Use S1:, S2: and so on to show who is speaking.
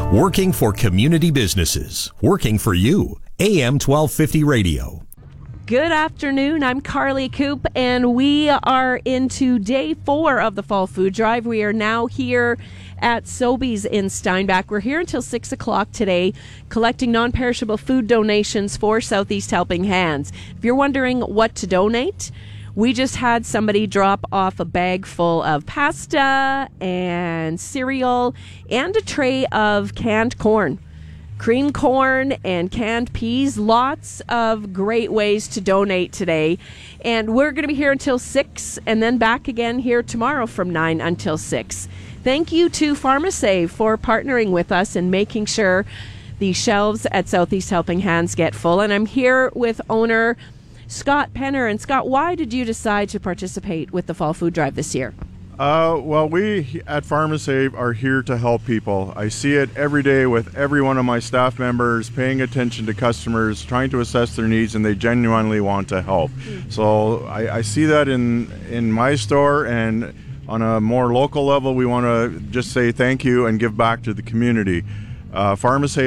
S1: Working for community businesses. Working for you. AM 1250 Radio.
S2: Good afternoon. I'm Carly Coop, and we are into day 4 of the Fall Food Drive. We are now here at Sobeys in Steinbach. We're here until 6 o'clock today, collecting non-perishable food donations for Southeast Helping Hands. If you're wondering what to donate, we just had somebody drop off a bag full of pasta and cereal and a tray of canned corn. Cream corn and canned peas. Lots of great ways to donate today. And we're going to be here until 6 and then back again here tomorrow from 9 until 6. Thank you to PharmaSave for partnering with us and making sure the shelves at Southeast Helping Hands get full. And I'm here with owner Scott Penner. And Scott, why did you decide to participate with the Fall Food Drive this year?
S3: Well, we at PharmaSave are here to help people. I see it every day with every one of my staff members paying attention to customers, trying to assess their needs, and they genuinely want to help. So I see that in my store, and on a more local level, we want to just say thank you and give back to the community. PharmaSave